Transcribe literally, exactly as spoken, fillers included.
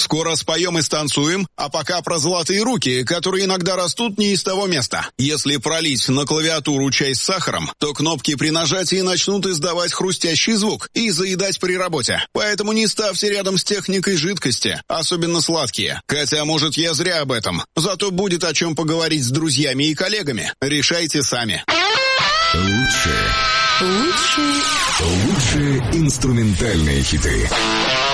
Скоро споем и станцуем, а пока про золотые руки, которые иногда растут не из того места. Если пролить на клавиатуру чай с сахаром, то кнопки при нажатии начнут издавать хрустящий звук и заедать при работе. Поэтому не ставьте рядом с техникой жидкости, особенно сладкие. Хотя, может, я зря об этом. Зато будет о чем поговорить с друзьями и коллегами. Решайте сами. Лучше. Лучше. Лучшие инструментальные хиты.